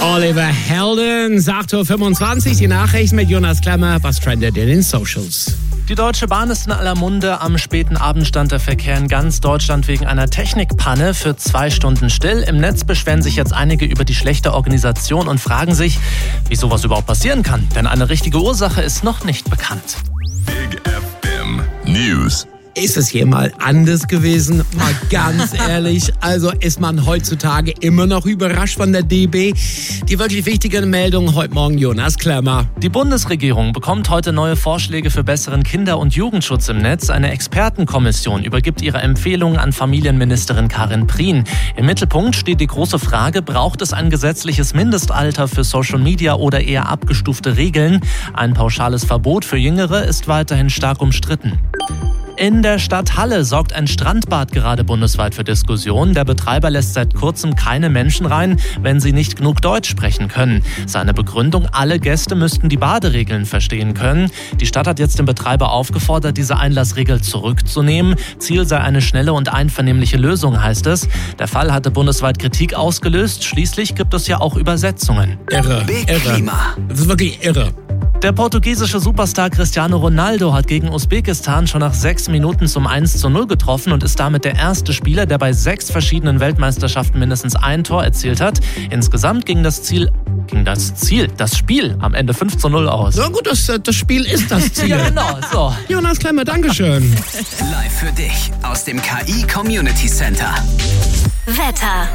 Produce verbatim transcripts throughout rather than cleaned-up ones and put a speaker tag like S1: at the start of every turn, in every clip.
S1: Oliver Heldens, acht Uhr fünfundzwanzig, die Nachrichten mit Jonas Klemmer. Was trendet in den Socials?
S2: Die Deutsche Bahn ist in aller Munde. Am späten Abend stand der Verkehr in ganz Deutschland wegen einer Technikpanne für zwei Stunden still. Im Netz beschweren sich jetzt einige über die schlechte Organisation und fragen sich, wie sowas überhaupt passieren kann. Denn eine richtige Ursache ist noch nicht bekannt.
S3: Big F M News.
S1: Ist es hier mal anders gewesen? Mal ganz ehrlich. Also ist man heutzutage immer noch überrascht von der D B? Die wirklich wichtige Meldung heute Morgen, Jonas Klemmer.
S2: Die Bundesregierung bekommt heute neue Vorschläge für besseren Kinder- und Jugendschutz im Netz. Eine Expertenkommission übergibt ihre Empfehlungen an Familienministerin Karin Prien. Im Mittelpunkt steht die große Frage, braucht es ein gesetzliches Mindestalter für Social Media oder eher abgestufte Regeln? Ein pauschales Verbot für Jüngere ist weiterhin stark umstritten. In der Stadt Halle sorgt ein Strandbad gerade bundesweit für Diskussionen. Der Betreiber lässt seit kurzem keine Menschen rein, wenn sie nicht genug Deutsch sprechen können. Seine Begründung, alle Gäste müssten die Baderegeln verstehen können. Die Stadt hat jetzt den Betreiber aufgefordert, diese Einlassregel zurückzunehmen. Ziel sei eine schnelle und einvernehmliche Lösung, heißt es. Der Fall hatte bundesweit Kritik ausgelöst. Schließlich gibt es ja auch Übersetzungen.
S1: Irre, irre. Das ist wirklich irre.
S2: Der portugiesische Superstar Cristiano Ronaldo hat gegen Usbekistan schon nach sechs Minuten zum eins zu null getroffen und ist damit der erste Spieler, der bei sechs verschiedenen Weltmeisterschaften mindestens ein Tor erzielt hat. Insgesamt ging das Ziel, ging das Ziel, das Spiel am Ende fünf zu null aus.
S1: Ja gut, das, das Spiel ist das Ziel.
S2: Ja genau, so.
S1: Jonas Klemmer, Dankeschön.
S4: Live für dich aus dem K I Community Center.
S5: Wetter.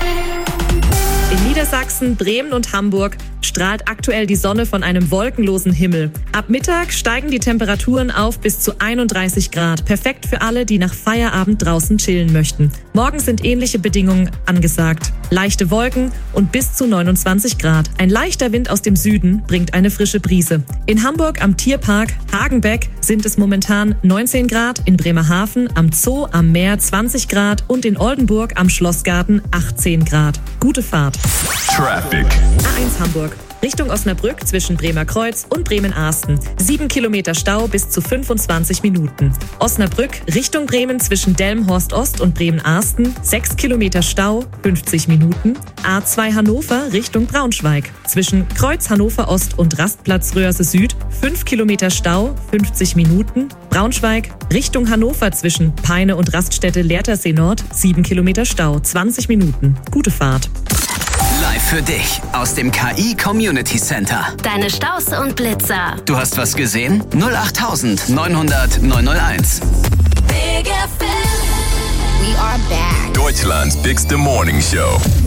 S6: In Niedersachsen, Bremen und Hamburg strahlt aktuell die Sonne von einem wolkenlosen Himmel. Ab Mittag steigen die Temperaturen auf bis zu einunddreißig Grad. Perfekt für alle, die nach Feierabend draußen chillen möchten. Morgen sind ähnliche Bedingungen angesagt. Leichte Wolken und bis zu neunundzwanzig Grad. Ein leichter Wind aus dem Süden bringt eine frische Brise. In Hamburg am Tierpark Hagenbeck sind es momentan neunzehn Grad, in Bremerhaven am Zoo am Meer zwanzig Grad und in Oldenburg am Schlossgarten achtzehn Grad. Gute Fahrt.
S3: Traffic.
S6: A eins Hamburg. Richtung Osnabrück zwischen Bremer Kreuz und Bremen-Ahsten. sieben Kilometer Stau bis zu fünfundzwanzig Minuten. Osnabrück Richtung Bremen zwischen Delmenhorst-Ost und Bremen-Ahsten. sechs Kilometer Stau, fünfzig Minuten. A zwei Hannover Richtung Braunschweig. Zwischen Kreuz Hannover-Ost und Rastplatz Röhrse Süd. fünf Kilometer Stau, fünfzig Minuten. Braunschweig Richtung Hannover zwischen Peine und Raststätte Lehrtersee Nord. sieben Kilometer Stau, zwanzig Minuten. Gute Fahrt.
S4: Live für dich aus dem K I Community Center.
S5: Deine Staus und Blitzer.
S4: Du hast was gesehen? null acht neunhundert neunhunderteins.
S5: Big F M. We are back.
S3: Deutschland's bigste Morning Show.